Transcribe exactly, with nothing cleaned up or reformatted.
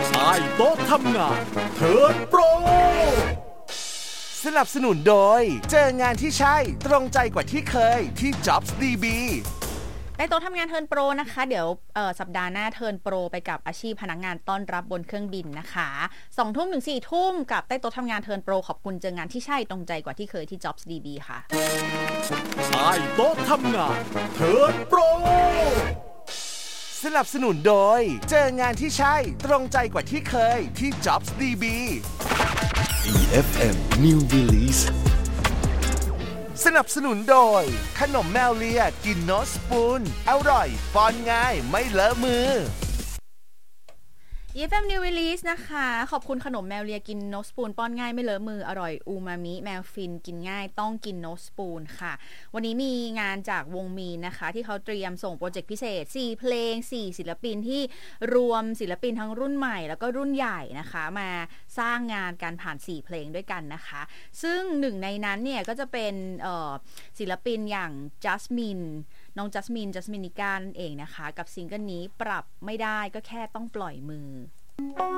ใต้โต๊ะทำงานเทิร์นโปรสนับสนุนโดยเจองานที่ใช่ตรงใจกว่าที่เคยที่ Jobs ดี บีใต้โต๊ะทำงานเทิร์นโปรนะคะเดี๋ยวสัปดาห์หน้าเทิร์นโปรไปกับอาชีพพนักงานต้อนรับบนเครื่องบินนะคะสองทุ่มถึงสี่ทุ่มกับใต้โต๊ะทำงานเทิร์นโปรขอบคุณเจองานที่ใช่ตรงใจกว่าที่เคยที่ Jobs ดี บี ค่ะใต้โต๊ะทำงานเทิร์นโปรสนับสนุนโดยเจองานที่ใช่ตรงใจกว่าที่เคยที่ Jobs ดี บีอี เอฟ เอ็ม New Release สนับสนุนโดยขนมแมวเลียกินโนสปูนอร่อยป้อนง่ายไม่เลอะมืออี เอฟ เอ็ม New Release นะคะขอบคุณขนมแมวเลียกินโนสปูนป้อนง่ายไม่เลอะมืออร่อยอูมามิแมวฟินกินง่ายต้องกินโนสปูนค่ะวันนี้มีงานจากวงมีนนะคะที่เขาเตรียมส่งโปรเจกต์พิเศษสี่เพลงสี่ศิลปินที่รวมศิลปินทั้งรุ่นใหม่แล้วก็รุ่นใหญ่นะคะมาสร้างงานการผ่านสี่เพลงด้วยกันนะคะซึ่งหนึ่งในนั้นเนี่ยก็จะเป็นศิลปินอย่างจัสมินน้องจัสมินจัสมินิก้านั่นเองนะคะกับซิงเกิลนี้ปรับไม่ได้ก็แค่ต้องปล่อยมือ